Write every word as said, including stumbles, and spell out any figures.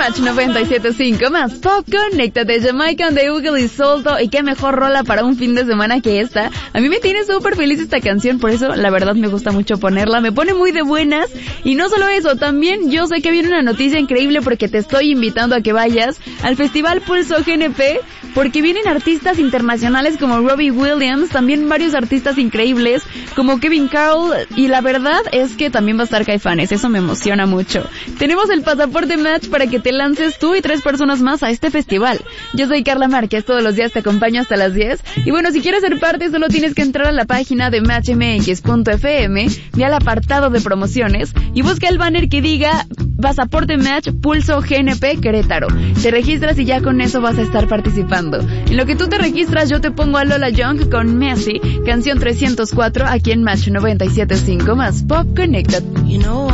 Match noventa y siete punto cinco más Pop Connected de Jamaican de Google y Solto. Y qué mejor rola para un fin de semana que esta. A mí me tiene súper feliz esta canción, por eso la verdad me gusta mucho ponerla. Me pone muy de buenas. Y no solo eso, también yo sé que viene una noticia increíble porque te estoy invitando a que vayas al Festival Pulso G N P, porque vienen artistas internacionales como Robbie Williams, también varios artistas increíbles como Kevin Carroll, y la verdad es que también va a estar Caifanes. Eso me emociona mucho. Tenemos el pasaporte Match para que te lances tú y tres personas más a este festival. Yo soy Carla Márquez, todos los días te acompaño hasta las diez. Y bueno, si quieres ser parte, solo tienes que entrar a la página de match m x punto f m, ve al apartado de promociones y busca el banner que diga Pasaporte Match Pulso G N P Querétaro. Te registras y ya con eso vas a estar participando. En lo que tú te registras, yo te pongo a Lola Young con Messi, canción trescientos cuatro, aquí en Match noventa y siete punto cinco más Pop Connected. You know